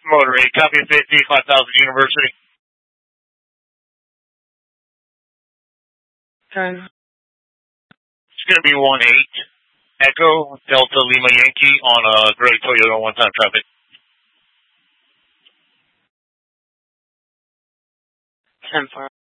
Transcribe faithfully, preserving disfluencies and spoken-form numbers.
Motor eight, copy fifty, five thousand University. Ten. It's going to be one eight, Echo, Delta Lima Yankee on a gray Toyota one-time traffic. Ten four.